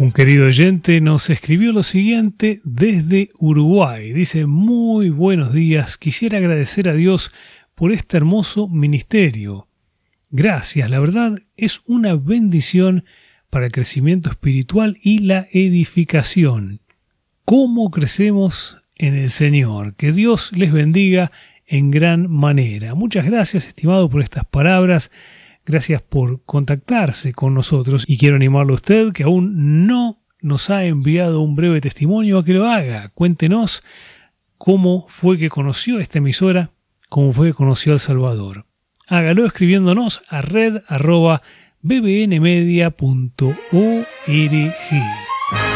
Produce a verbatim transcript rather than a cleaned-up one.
Un querido oyente nos escribió lo siguiente desde Uruguay. Dice: muy buenos días, quisiera agradecer a Dios por este hermoso ministerio. Gracias, la verdad es una bendición para el crecimiento espiritual y la edificación. ¿Cómo crecemos en el Señor? Que Dios les bendiga en gran manera. Muchas gracias, estimado, por estas palabras. Gracias por contactarse con nosotros y quiero animarlo a usted que aún no nos ha enviado un breve testimonio a que lo haga. Cuéntenos cómo fue que conoció esta emisora, cómo fue que conoció a El Salvador. Hágalo escribiéndonos a red arroba b b n media punto org.